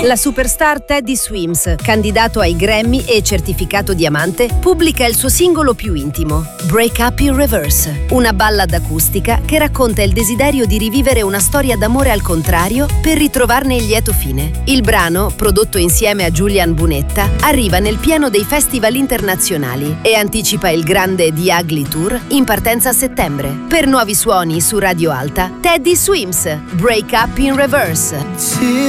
La superstar Teddy Swims, candidato ai Grammy e certificato diamante, pubblica il suo singolo più intimo, Break Up in Reverse, una ballad acustica che racconta il desiderio di rivivere una storia d'amore al contrario per ritrovarne il lieto fine. Il brano, prodotto insieme a Julian Bunetta, arriva nel pieno dei festival internazionali e anticipa il grande The Ugly Tour in partenza a settembre. Per nuovi suoni su Radio Alta, Teddy Swims, Break Up in Reverse.